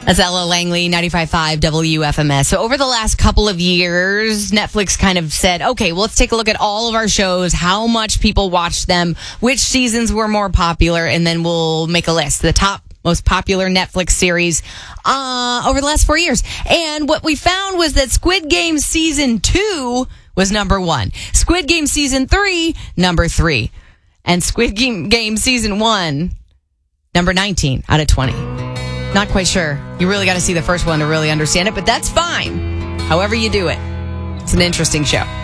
That's Ella Langley, 95.5 WFMS. So over the last couple of years, Netflix kind of said, okay, well, let's take a look at all of our shows, how much people watched them, which seasons were more popular, and then we'll make a list. The top most popular Netflix series over the last 4 years. And what we found was that Squid Game Season 2 was number 1. Squid Game Season 3, number 3. And Squid Game Season 1, number 19 out of 20. Not quite sure. You really got to see the first one to really understand it, but that's fine. However you do it. It's an interesting show.